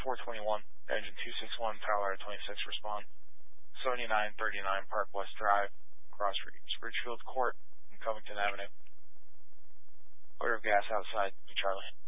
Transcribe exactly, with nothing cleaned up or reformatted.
four twenty-one, engine two six one, Tower twenty-six, respond. seventy-nine thirty-nine Park West Drive, Cross Ridgefield Court, and Covington Avenue. Order of gas outside, Charlie.